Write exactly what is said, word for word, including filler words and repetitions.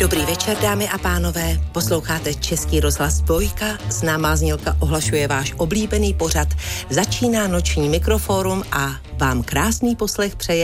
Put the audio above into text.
Dobrý večer, dámy a pánové. Posloucháte Český rozhlas Dvojka. Známá znělka ohlašuje váš oblíbený pořad. Začíná noční Mikrofórum a vám krásný poslech přeje